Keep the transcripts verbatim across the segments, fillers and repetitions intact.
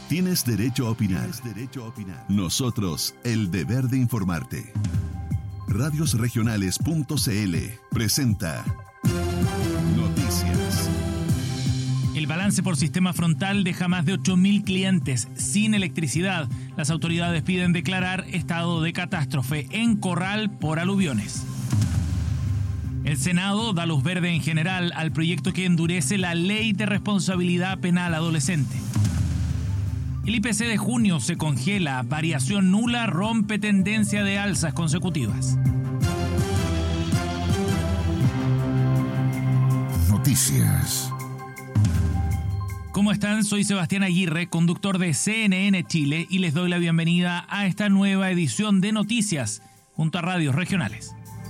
Tienes derecho a opinar. Tienes derecho a opinar. Nosotros, el deber de informarte. radios regionales punto c l presenta Noticias. El balance por sistema frontal deja más de ocho mil clientes sin electricidad. Las autoridades piden declarar estado de catástrofe en Corral por aluviones. El Senado da luz verde en general al proyecto que endurece la ley de responsabilidad penal adolescente. El I P C de junio se congela, variación nula rompe tendencia de alzas consecutivas. Noticias. ¿Cómo están? Soy Sebastián Aguirre, conductor de C N N Chile, y les doy la bienvenida a esta nueva edición de Noticias junto a radios regionales.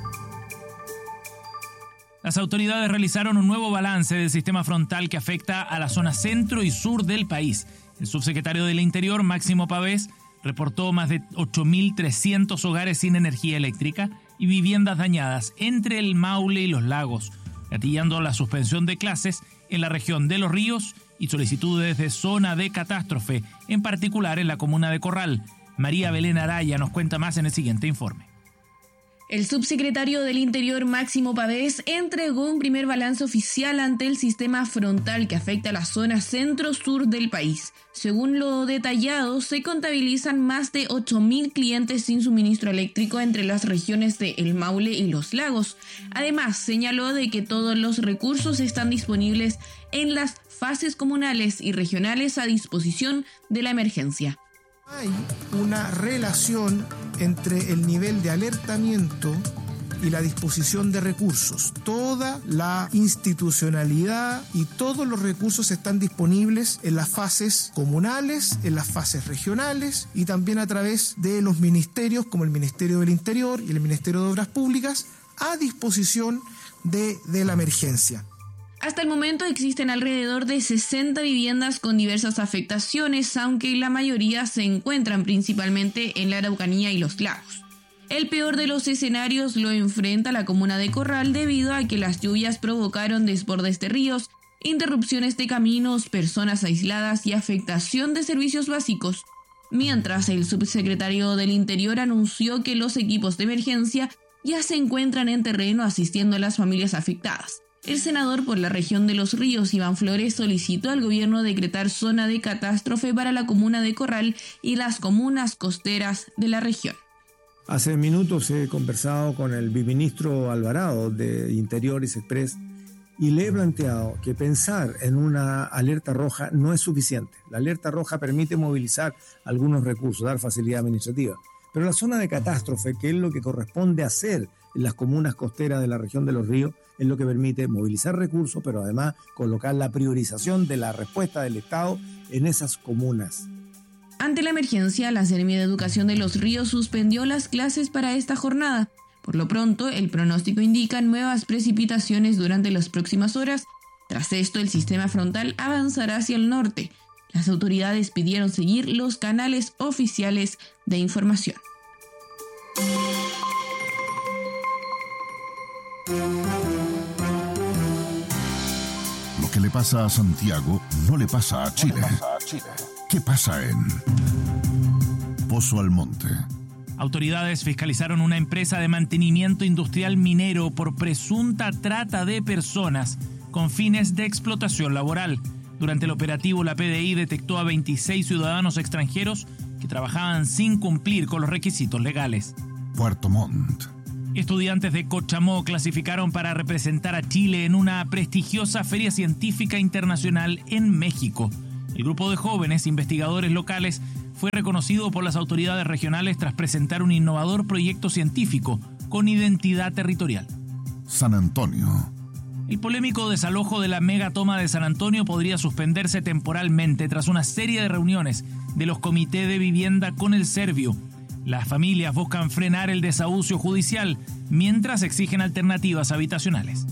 Las autoridades realizaron un nuevo balance del sistema frontal que afecta a la zona centro y sur del país. El subsecretario del Interior, Máximo Pavés, reportó más de ocho mil trescientos hogares sin energía eléctrica y viviendas dañadas entre el Maule y los Lagos, gatillando la suspensión de clases en la región de Los Ríos y solicitudes de zona de catástrofe, en particular en la comuna de Corral. María Belén Araya nos cuenta más en el siguiente informe. El subsecretario del Interior, Máximo Pavés, entregó un primer balance oficial ante el sistema frontal que afecta a la zona centro-sur del país. Según lo detallado, se contabilizan más de ocho mil clientes sin suministro eléctrico entre las regiones de El Maule y Los Lagos. Además, señaló de que todos los recursos están disponibles en las fases comunales y regionales a disposición de la emergencia. Hay una relación entre el nivel de alertamiento y la disposición de recursos. Toda la institucionalidad y todos los recursos están disponibles en las fases comunales, en las fases regionales y también a través de los ministerios como el Ministerio del Interior y el Ministerio de Obras Públicas a disposición de, de la emergencia. Hasta el momento existen alrededor de sesenta viviendas con diversas afectaciones, aunque la mayoría se encuentran principalmente en la Araucanía y los Lagos. El peor de los escenarios lo enfrenta la comuna de Corral debido a que las lluvias provocaron desbordes de ríos, interrupciones de caminos, personas aisladas y afectación de servicios básicos, mientras el subsecretario del Interior anunció que los equipos de emergencia ya se encuentran en terreno asistiendo a las familias afectadas. El senador por la región de Los Ríos, Iván Flores, solicitó al gobierno decretar zona de catástrofe para la comuna de Corral y las comunas costeras de la región. Hace minutos he conversado con el viceministro Alvarado de Interior y Sexpress y le he planteado que pensar en una alerta roja no es suficiente. La alerta roja permite movilizar algunos recursos, dar facilidad administrativa. Pero la zona de catástrofe, que es lo que corresponde hacer en las comunas costeras de la región de Los Ríos, es lo que permite movilizar recursos, pero además colocar la priorización de la respuesta del Estado en esas comunas. Ante la emergencia, la Seremi de Educación de Los Ríos suspendió las clases para esta jornada. Por lo pronto, el pronóstico indica nuevas precipitaciones durante las próximas horas. Tras esto, el sistema frontal avanzará hacia el norte. Las autoridades pidieron seguir los canales oficiales de información. Lo que le pasa a Santiago no le pasa a Chile. ¿Qué pasa en Pozo Almonte? Autoridades fiscalizaron una empresa de mantenimiento industrial minero por presunta trata de personas con fines de explotación laboral. Durante el operativo, la P D I detectó a veintiséis ciudadanos extranjeros que trabajaban sin cumplir con los requisitos legales. Puerto Montt. Estudiantes de Cochamó clasificaron para representar a Chile en una prestigiosa feria científica internacional en México. El grupo de jóvenes investigadores locales fue reconocido por las autoridades regionales tras presentar un innovador proyecto científico con identidad territorial. San Antonio. El polémico desalojo de la megatoma de San Antonio podría suspenderse temporalmente tras una serie de reuniones de los comités de vivienda con el Servio. Las familias buscan frenar el desahucio judicial mientras exigen alternativas habitacionales.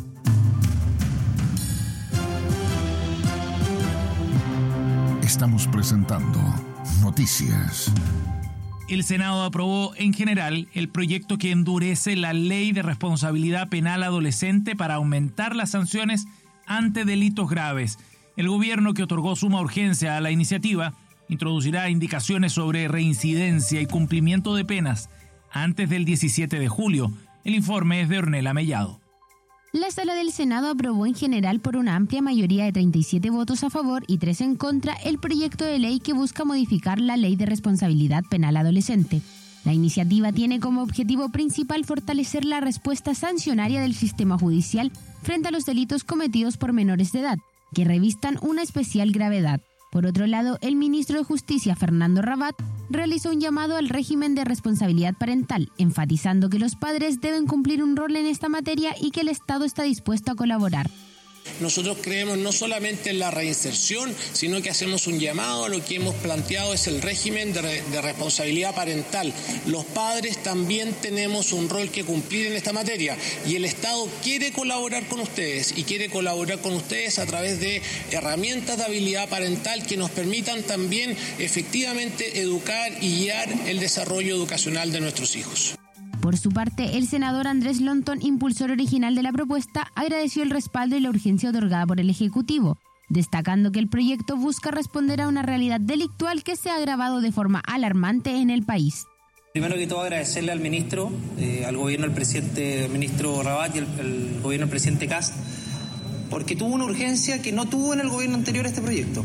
Estamos presentando Noticias. El Senado aprobó en general el proyecto que endurece la ley de responsabilidad penal adolescente para aumentar las sanciones ante delitos graves. El gobierno, que otorgó suma urgencia a la iniciativa, introducirá indicaciones sobre reincidencia y cumplimiento de penas antes del diecisiete de julio. El informe es de Ornella Mellado. La Sala del Senado aprobó en general por una amplia mayoría de treinta y siete votos a favor y tres en contra el proyecto de ley que busca modificar la Ley de Responsabilidad Penal Adolescente. La iniciativa tiene como objetivo principal fortalecer la respuesta sancionaria del sistema judicial frente a los delitos cometidos por menores de edad, que revistan una especial gravedad. Por otro lado, el ministro de Justicia, Fernando Rabat, realizó un llamado al régimen de responsabilidad parental, enfatizando que los padres deben cumplir un rol en esta materia y que el Estado está dispuesto a colaborar. Nosotros creemos no solamente en la reinserción, sino que hacemos un llamado a lo que hemos planteado es el régimen de, re, de responsabilidad parental. Los padres también tenemos un rol que cumplir en esta materia y el Estado quiere colaborar con ustedes y quiere colaborar con ustedes a través de herramientas de habilidad parental que nos permitan también efectivamente educar y guiar el desarrollo educacional de nuestros hijos. Por su parte, el senador Andrés Lontón, impulsor original de la propuesta, agradeció el respaldo y la urgencia otorgada por el Ejecutivo, destacando que el proyecto busca responder a una realidad delictual que se ha agravado de forma alarmante en el país. Primero que todo agradecerle al ministro, eh, al gobierno del presidente ministro Rabat y al, al gobierno del presidente Kast, porque tuvo una urgencia que no tuvo en el gobierno anterior este proyecto.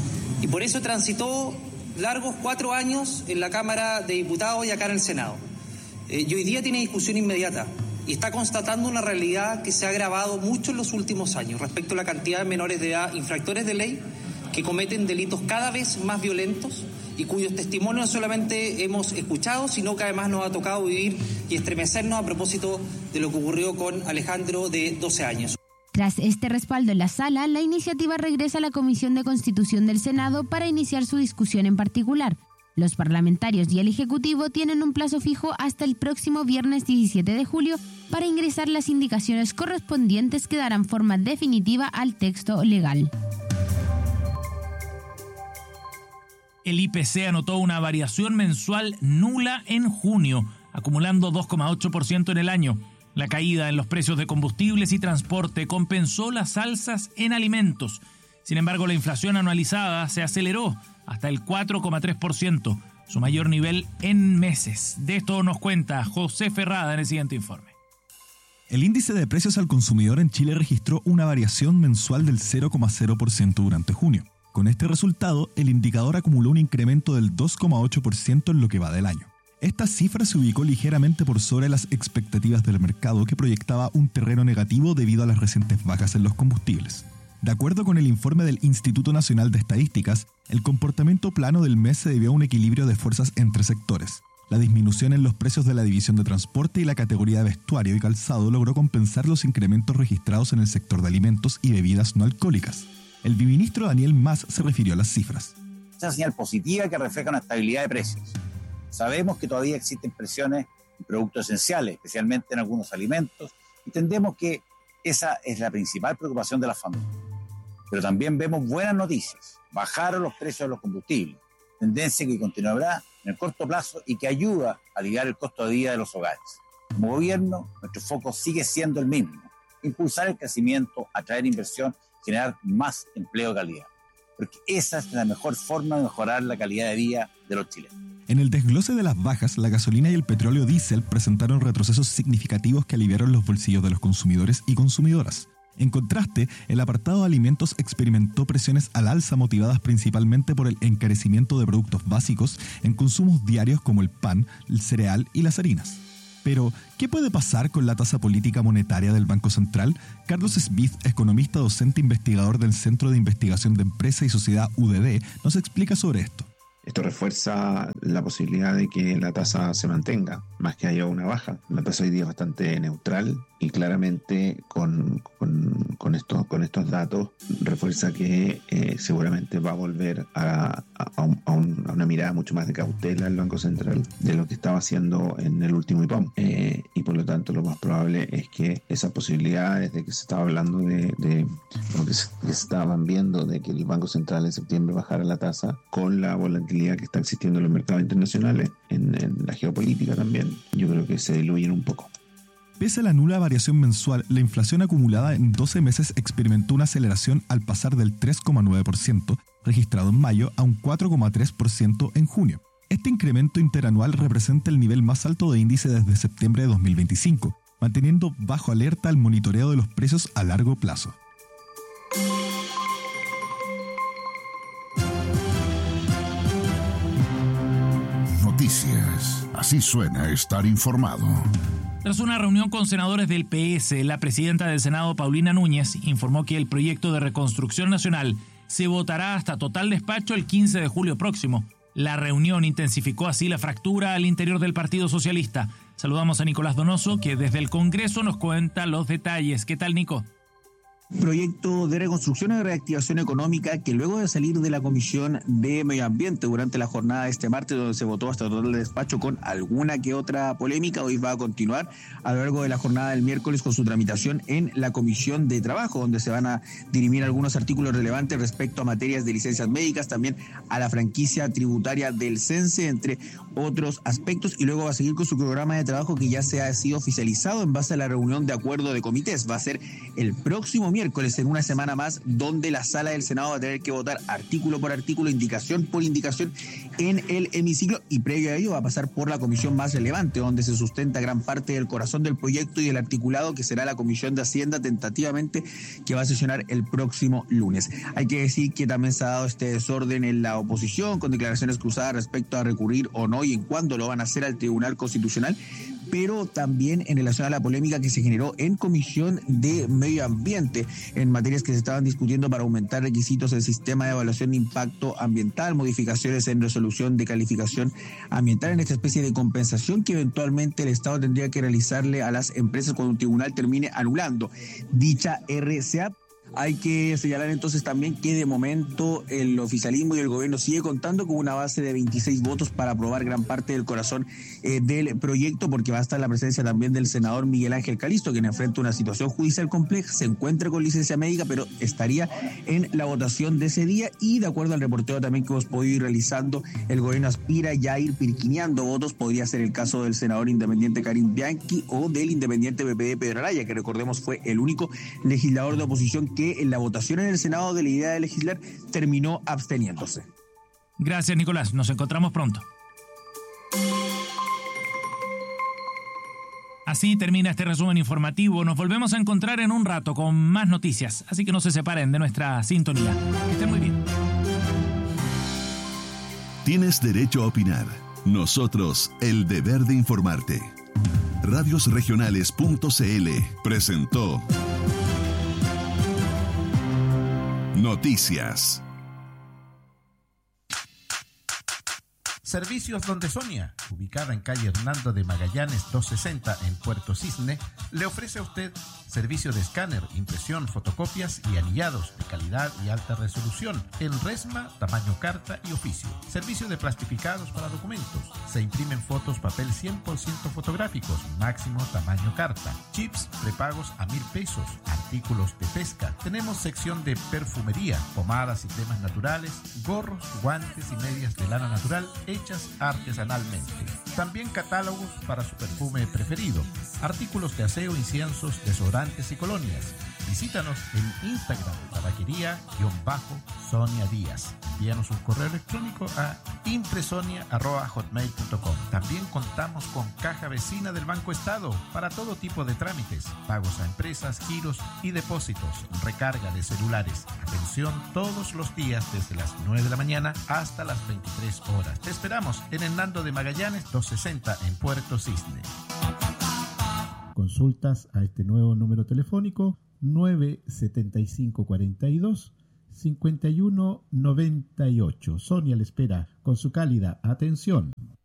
Y por eso transitó largos cuatro años en la Cámara de Diputados y acá en el Senado. Eh, y hoy día tiene discusión inmediata y está constatando una realidad que se ha agravado mucho en los últimos años respecto a la cantidad de menores de edad, infractores de ley, que cometen delitos cada vez más violentos y cuyos testimonios no solamente hemos escuchado, sino que además nos ha tocado vivir y estremecernos a propósito de lo que ocurrió con Alejandro, de doce años. Tras este respaldo en la sala, la iniciativa regresa a la Comisión de Constitución del Senado para iniciar su discusión en particular. Los parlamentarios y el Ejecutivo tienen un plazo fijo hasta el próximo viernes diecisiete de julio para ingresar las indicaciones correspondientes que darán forma definitiva al texto legal. El I P C anotó una variación mensual nula en junio, acumulando dos coma ocho por ciento en el año. La caída en los precios de combustibles y transporte compensó las alzas en alimentos. Sin embargo, la inflación anualizada se aceleró hasta el cuatro coma tres por ciento, su mayor nivel en meses. De esto nos cuenta José Ferrada en el siguiente informe. El índice de precios al consumidor en Chile registró una variación mensual del cero coma cero por ciento durante junio. Con este resultado, el indicador acumuló un incremento del dos coma ocho por ciento en lo que va del año. Esta cifra se ubicó ligeramente por sobre las expectativas del mercado, que proyectaba un terreno negativo debido a las recientes bajas en los combustibles. De acuerdo con el informe del Instituto Nacional de Estadísticas, el comportamiento plano del mes se debió a un equilibrio de fuerzas entre sectores. La disminución en los precios de la división de transporte y la categoría de vestuario y calzado logró compensar los incrementos registrados en el sector de alimentos y bebidas no alcohólicas. El viceministro Daniel Mas se refirió a las cifras. Es una señal positiva que refleja una estabilidad de precios. Sabemos que todavía existen presiones en productos esenciales, especialmente en algunos alimentos, y entendemos que esa es la principal preocupación de las familias. Pero también vemos buenas noticias. Bajaron los precios de los combustibles, tendencia que continuará en el corto plazo y que ayuda a aliviar el costo de vida de los hogares. Como gobierno, nuestro foco sigue siendo el mismo: impulsar el crecimiento, atraer inversión, generar más empleo de calidad. Porque esa es la mejor forma de mejorar la calidad de vida de los chilenos. En el desglose de las bajas, la gasolina y el petróleo diésel presentaron retrocesos significativos que aliviaron los bolsillos de los consumidores y consumidoras. En contraste, el apartado de alimentos experimentó presiones al alza motivadas principalmente por el encarecimiento de productos básicos en consumos diarios como el pan, el cereal y las harinas. Pero, ¿qué puede pasar con la tasa política monetaria del Banco Central? Carlos Smith, economista docente investigador del Centro de Investigación de Empresa y Sociedad U D D, nos explica sobre esto. Esto refuerza la posibilidad de que la tasa se mantenga, más que haya una baja. La tasa hoy día es bastante neutral y claramente con, con, con, estos, con estos datos refuerza que eh, seguramente va a volver a, a, un, a, un, a una mirada mucho más de cautela el Banco Central de lo que estaba haciendo en el último I P O M. Eh, y por lo tanto lo más probable es que esas posibilidades de que se estaba hablando de, de lo que se, que se estaban viendo de que el Banco Central en septiembre bajara la tasa, con la volatilidad que está existiendo en los mercados internacionales, en, en la geopolítica también, yo creo que se diluyen un poco. Pese a la nula variación mensual, la inflación acumulada en doce meses experimentó una aceleración al pasar del tres coma nueve por ciento registrado en mayo a un cuatro coma tres por ciento en junio. Este incremento interanual representa el nivel más alto de índice desde septiembre de dos mil veinticinco, manteniendo bajo alerta el monitoreo de los precios a largo plazo. Noticias. Así suena estar informado. Tras una reunión con senadores del P S, la presidenta del Senado, Paulina Núñez, informó que el proyecto de reconstrucción nacional se votará hasta total despacho el quince de julio próximo. La reunión intensificó así la fractura al interior del Partido Socialista. Saludamos a Nicolás Donoso, que desde el Congreso nos cuenta los detalles. ¿Qué tal, Nico? Proyecto de reconstrucción y reactivación económica que luego de salir de la Comisión de Medio Ambiente durante la jornada de este martes, donde se votó hasta total despacho con alguna que otra polémica, hoy va a continuar a lo largo de la jornada del miércoles con su tramitación en la Comisión de Trabajo, donde se van a dirimir algunos artículos relevantes respecto a materias de licencias médicas, también a la franquicia tributaria del CENSE, entre otros aspectos, y luego va a seguir con su programa de trabajo que ya se ha sido oficializado en base a la reunión de acuerdo de comités. Va a ser el próximo miércoles miércoles en una semana más, donde la sala del Senado va a tener que votar artículo por artículo, indicación por indicación en el hemiciclo, y previo a ello va a pasar por la comisión más relevante, donde se sustenta gran parte del corazón del proyecto y el articulado, que será la Comisión de Hacienda, tentativamente, que va a sesionar el próximo lunes. Hay que decir que también se ha dado este desorden en la oposición, con declaraciones cruzadas respecto a recurrir o no y en cuándo lo van a hacer al Tribunal Constitucional, pero también en relación a la polémica que se generó en Comisión de Medio Ambiente en materias que se estaban discutiendo para aumentar requisitos del sistema de evaluación de impacto ambiental, modificaciones en resolución de calificación ambiental, en esta especie de compensación que eventualmente el Estado tendría que realizarle a las empresas cuando un tribunal termine anulando dicha R C A. Hay que señalar entonces también que de momento el oficialismo y el gobierno sigue contando con una base de veintiséis votos para aprobar gran parte del corazón eh, del proyecto, porque va a estar la presencia también del senador Miguel Ángel Calisto, quien enfrenta una situación judicial compleja, se encuentra con licencia médica, pero estaría en la votación de ese día, y de acuerdo al reporteo también que hemos podido ir realizando, el gobierno aspira ya a ir pirquineando votos. Podría ser el caso del senador independiente Karim Bianchi o del independiente P P D Pedro Araya, que recordemos fue el único legislador de oposición que que en la votación en el Senado de la idea de legislar terminó absteniéndose. Gracias, Nicolás. Nos encontramos pronto. Así termina este resumen informativo. Nos volvemos a encontrar en un rato con más noticias, así que no se separen de nuestra sintonía. Que estén muy bien. Tienes derecho a opinar. Nosotros, el deber de informarte. radios regionales punto c l presentó Noticias. Servicios Donde Sonia, ubicada en calle Hernando de Magallanes doscientos sesenta en Puerto Cisne, le ofrece a usted servicio de escáner, impresión, fotocopias y anillados de calidad y alta resolución en resma, tamaño carta y oficio. Servicio de plastificados para documentos. Se imprimen fotos papel cien por ciento fotográficos, máximo tamaño carta. Chips prepagos a mil pesos. Artículos de pesca. Tenemos sección de perfumería, pomadas y cremas naturales, gorros, guantes y medias de lana natural hechas artesanalmente. También catálogos para su perfume preferido. Artículos de aseo, inciensos, desodorantes y colonias. Visítanos en Instagram, tabaquería-Sonia Díaz. Envíanos un correo electrónico a impresonia arroba hotmail punto com. También contamos con caja vecina del Banco Estado para todo tipo de trámites, pagos a empresas, giros y depósitos, recarga de celulares. Atención todos los días desde las nueve de la mañana hasta las veintitrés horas. Te esperamos en Hernando de Magallanes doscientos sesenta en Puerto Cisne. Consultas a este nuevo número telefónico nueve siete cinco cuatro dos cinco uno nueve ocho. Sonia le espera con su cálida atención.